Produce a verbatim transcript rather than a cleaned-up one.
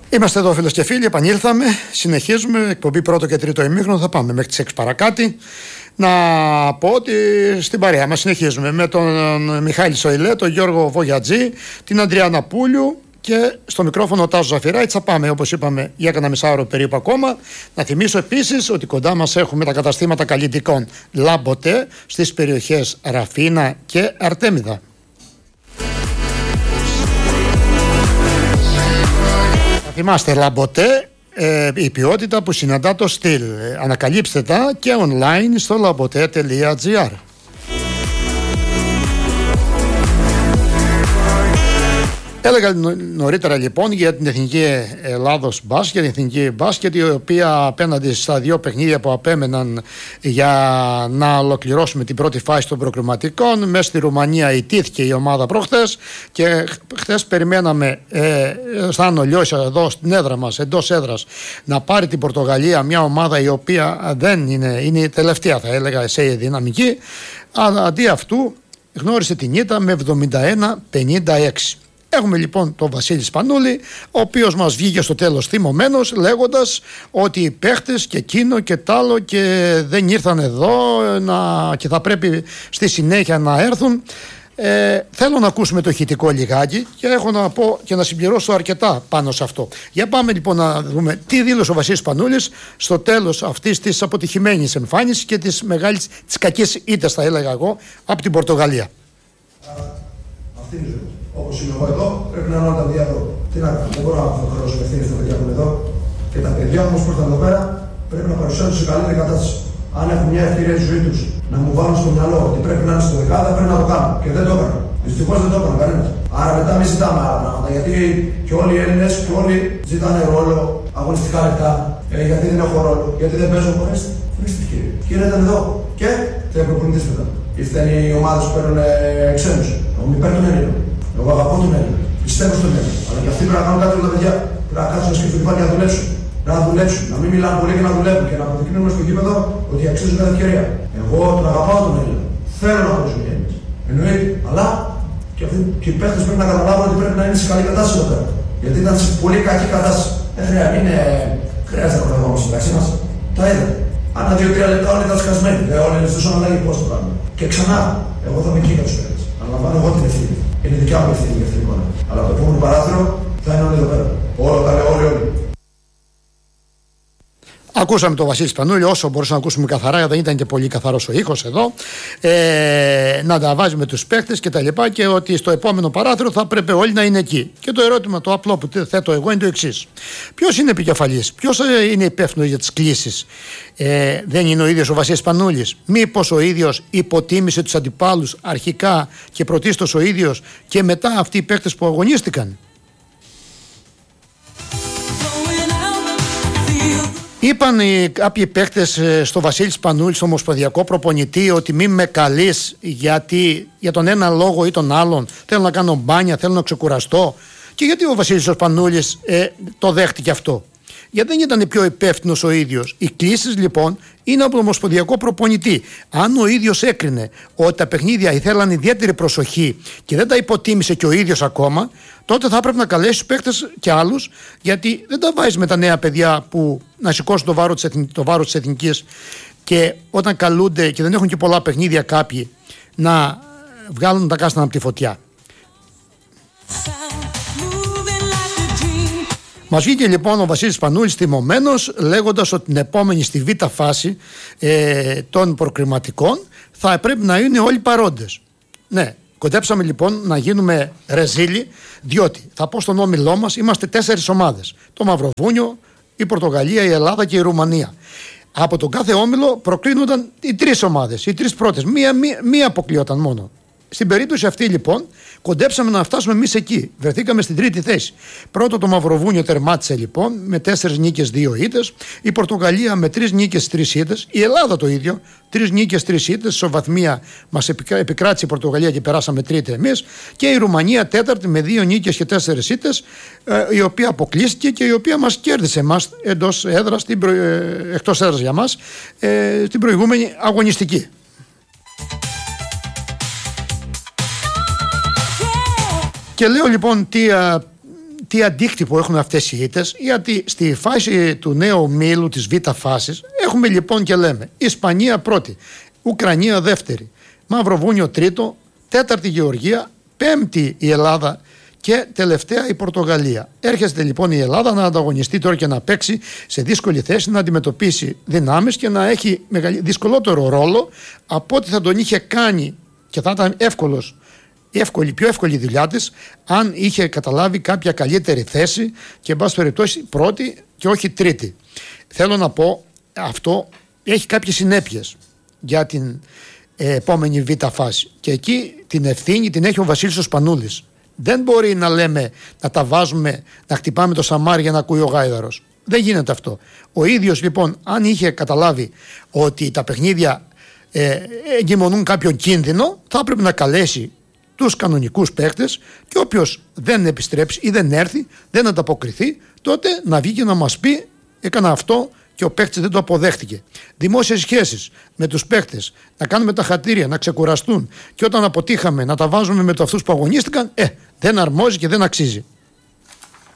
Είμαστε εδώ φίλες και φίλοι, επανήλθαμε, συνεχίζουμε, εκπομπή πρώτο και τρίτο ημίχρονο, θα πάμε μέχρι τις έξι παρακάτι. Να πω ότι στην παρέα μας συνεχίζουμε με τον Μιχάλη Σοηλέ, τον Γιώργο Βογιατζή, την Αντριάννα Πούλιου και στο μικρόφωνο ο Τάσος Ζαφυράιτς. Θα πάμε, όπως είπαμε, για κανένα μισάωρο περίπου ακόμα. Να θυμίσω επίσης ότι κοντά μας έχουμε τα καταστήματα καλλιτικών Λαμποτε στις περιοχές Ραφίνα και Αρτέμιδα. Θυμάστε, Λαμποτε, ε, η ποιότητα που συναντά το στυλ. Ε, ανακαλύψτε τα και online στο lambote τελεία gr. Έλεγα νωρίτερα λοιπόν για την Εθνική Ελλάδος Μπάσκετ, την Εθνική Μπάσκετ, η οποία απέναντι στα δύο παιχνίδια που απέμεναν για να ολοκληρώσουμε την πρώτη φάση των προκριματικών, μέσα στη Ρουμανία ιτήθηκε η ομάδα προχθές και χθες περιμέναμε ε, σαν ο Λιώσια εδώ στην έδρα μας, εντός έδρας, να πάρει την Πορτογαλία, μια ομάδα η οποία δεν είναι, είναι η τελευταία θα έλεγα σε δυναμική. Αντί αυτού γνώρισε την ήττα με εβδομήντα ένα πενήντα έξι. Έχουμε λοιπόν τον Βασίλη Σπανούλη, ο οποίος μας βγήκε στο τέλος θυμωμένος λέγοντας ότι οι παίχτες και εκείνο και τ' άλλο και δεν ήρθαν εδώ να, και θα πρέπει στη συνέχεια να έρθουν. Ε, θέλω να ακούσουμε το ηχητικό λιγάκι και έχω να πω και να συμπληρώσω αρκετά πάνω σε αυτό. Για πάμε λοιπόν να δούμε τι δήλωσε ο Βασίλης Σπανούλης στο τέλος αυτής της αποτυχημένης εμφάνισης και της μεγάλης, της κακής ήττας θα έλεγα εγώ, από την Πορτογαλία. Αυτή είναι η ζωή. Όπως είμαι εγώ εδώ, πρέπει να είναι όλα τα παιδιά εδώ. Τι να κάνω, δεν μπορώ να έχω χρόνο ευθύνη στα παιδιά που είναι εδώ. Και τα παιδιά όμως που ήρθαν εδώ πέρα πρέπει να παρουσιάσουν σε καλύτερη κατάσταση. Αν έχουν μια ευκαιρία στη ζωή τους να μου βάλουν στο μυαλό ότι πρέπει να είναι στο δεκάδα, πρέπει να το κάνουν. Και δεν το έκανα. Δυστυχώς δεν το έκανα κανένας. Άρα μετά μην ζητάμε άλλα πράγματα. Γιατί και όλοι οι Έλληνες και όλοι ζητάνε ρόλο, αγωνιστικά λεπτά. Ε, γιατί δεν έχω ρόλο, γιατί δεν παίζω. Ορίστε, ορίστε κύριε. Κύριε ήταν εδώ. Και θα προπονητής μετά. Ήρθαν οι ομάδες που παίρνουν ξένους. Εγώ μην παίρνω τον Έλληνα. Εγώ αγαπώ τον Έλληνα. Πιστεύω στον Έλληνα. Αλλά και αυτοί πρέπει να κάνουν κάτι με τα παιδιά. Πρέπει να κάτσουν να σκεφτούν πάλι να δουλέψουν. Να δουλέψουν. Να μην μιλάνε πολύ και να δουλεύουν. Και να αποδεικνύουν στο γήπεδο ότι αξίζουν κάθε ευκαιρία. Εγώ τον αγαπάω τον Έλληνα. Θέλω να παίζουν οι Έλληνες. Εννοείται. Αλλά και, αυτοί, και οι παίχτες πρέπει να καταλάβουν ότι πρέπει να είναι σε καλή κατάσταση εδώ πέρα. Γιατί ήταν σε πολύ κακή κατάσταση. Δεν χρειάζεται, είναι... χρειάζεται να προταγωνιστεί μεταξύ μας. Τα είδα. Ανά δύο-τρία λεπτά όλοι ήταν σκασμένοι. Δεν όλοι είναι τόσο ανάγκη πώς το κάνουμε. Και ξανά, εγώ θα με εκεί για τους παίκτες. Αναλαμβάνω εγώ την ευθύνη. Είναι δικιά μου ευθύνη για αυτήν την εικόνα. Αλλά το επόμενο παράθυρο θα είναι όλοι εδώ πέρα. Όλα τα λέω, όλοι, όλοι. Ακούσαμε τον Βασίλη Σπανούλη όσο μπορούσαμε να ακούσουμε καθαρά, δεν ήταν και πολύ καθαρός ο ήχος εδώ. Ε, να τα βάζει με τους παίκτες και τα λοιπά και ότι στο επόμενο παράθυρο θα πρέπει όλοι να είναι εκεί. Και το ερώτημα το απλό που θέτω εγώ είναι το εξής. Ποιος είναι επικεφαλής, ποιος είναι υπεύθυνος για τις κλήσεις? Ε, δεν είναι ο ίδιος ο Βασίλης Σπανούλης? Μήπως ο ίδιος υποτίμησε τους αντιπάλους αρχικά και πρωτίστως ο ίδιος και μετά αυτοί οι παίκτες που αγωνίστηκαν? Είπαν οι, κάποιοι παίκτες στο Βασίλη Σπανούλη, στο ομοσπονδιακό προπονητή, ότι μην με καλείς γιατί για τον ένα λόγο ή τον άλλον θέλω να κάνω μπάνια, θέλω να ξεκουραστώ. Και γιατί ο Βασίλης Σπανούλης ε, το δέχτηκε αυτό? Γιατί δεν ήταν πιο υπεύθυνος ο ίδιος? Οι κλήσεις λοιπόν είναι από τον ομοσπονδιακό προπονητή. Αν ο ίδιος έκρινε ότι τα παιχνίδια ήθελαν ιδιαίτερη προσοχή και δεν τα υποτίμησε και ο ίδιος ακόμα, τότε θα έπρεπε να καλέσει τους παίκτες και άλλους, γιατί δεν τα βάζει με τα νέα παιδιά που να σηκώσουν το βάρος της, εθνικής, το βάρος της εθνικής και όταν καλούνται και δεν έχουν και πολλά παιχνίδια κάποιοι να βγάλουν τα κάστανα από τη φωτιά. Μας βγήκε λοιπόν ο Βασίλης Σπανούλης θυμωμένος λέγοντας ότι την επόμενη στη β' φάση ε, των προκριματικών θα πρέπει να είναι όλοι παρόντες. Ναι, κοντέψαμε λοιπόν να γίνουμε ρεζίλοι, διότι θα πω στον όμιλό μας είμαστε τέσσερις ομάδες. Το Μαυροβούνιο, η Πορτογαλία, η Ελλάδα και η Ρουμανία. Από τον κάθε όμιλο προκρίνονταν οι τρεις ομάδες, οι τρεις πρώτες. Μία, μία, μία αποκλειόταν μόνο. Στην περίπτωση αυτή λοιπόν κοντέψαμε να φτάσουμε εμείς εκεί. Βρεθήκαμε στην τρίτη θέση. Πρώτο το Μαυροβούνιο τερμάτισε λοιπόν με τέσσερις νίκες, δύο ήττες. Η Πορτογαλία με τρεις νίκες, τρεις ήττες. Η Ελλάδα το ίδιο. Τρεις νίκες, τρεις ήττες. Ισοβαθμία μας επικράτησε η Πορτογαλία και περάσαμε τρίτη εμείς. Και η Ρουμανία τέταρτη με δύο νίκες και τέσσερις ήττες, η οποία αποκλείστηκε και η οποία μας κέρδισε εμάς εντός έδρας, προ... εκτός έδρας για μας, ε, στην προηγούμενη αγωνιστική. Και λέω λοιπόν τι, α, τι αντίκτυπο έχουν αυτές οι ήττες, γιατί στη φάση του νέου ομίλου της Β' φάσης έχουμε λοιπόν και λέμε Ισπανία πρώτη, Ουκρανία δεύτερη, Μαυροβούνιο τρίτο, τέταρτη Γεωργία, πέμπτη η Ελλάδα και τελευταία η Πορτογαλία. Έρχεται λοιπόν η Ελλάδα να ανταγωνιστεί τώρα και να παίξει σε δύσκολη θέση, να αντιμετωπίσει δυνάμεις και να έχει δυσκολότερο ρόλο από ό,τι θα τον είχε κάνει και θα ήταν εύκολος, εύκολη, πιο εύκολη η δουλειά της αν είχε καταλάβει κάποια καλύτερη θέση και εν πάση περιπτώσει πρώτη και όχι τρίτη. Θέλω να πω, αυτό έχει κάποιες συνέπειες για την ε, επόμενη Β' φάση και εκεί την ευθύνη την έχει ο Βασίλης ο Σπανούλης. Δεν μπορεί να λέμε, να τα βάζουμε, να χτυπάμε το σαμάρι για να ακούει ο γάιδαρος. Δεν γίνεται αυτό. Ο ίδιος λοιπόν, αν είχε καταλάβει ότι τα παιχνίδια ε, εγκυμονούν κάποιον κίνδυνο, θα έπρεπε να καλέσει τους κανονικούς παίκτες και όποιος δεν επιστρέψει ή δεν έρθει, δεν ανταποκριθεί, τότε να βγει και να μας πει έκανα αυτό και ο παίκτης δεν το αποδέχτηκε. Δημόσιες σχέσεις με τους παίκτες, να κάνουμε τα χατήρια, να ξεκουραστούν και όταν αποτύχαμε να τα βάζουμε με το αυτούς που αγωνίστηκαν, ε, δεν αρμόζει και δεν αξίζει.